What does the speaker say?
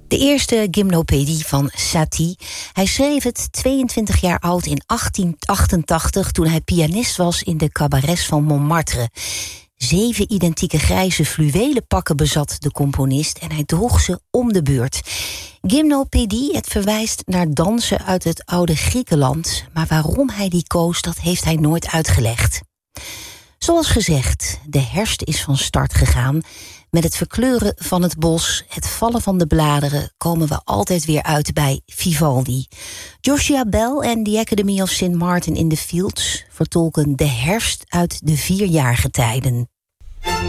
De eerste gymnopedie van Satie. Hij schreef het 22 jaar oud in 1888... toen hij pianist was in de cabarets van Montmartre. 7 identieke grijze fluwelen pakken bezat de componist... en hij droeg ze om de beurt. Gymnopedie, het verwijst naar dansen uit het oude Griekenland... maar waarom hij die koos, dat heeft hij nooit uitgelegd. Zoals gezegd, de herfst is van start gegaan. Met het verkleuren van het bos, het vallen van de bladeren... komen we altijd weer uit bij Vivaldi. Joshua Bell en The Academy of St. Martin in the Fields... vertolken de herfst uit de 4 jaargetijden.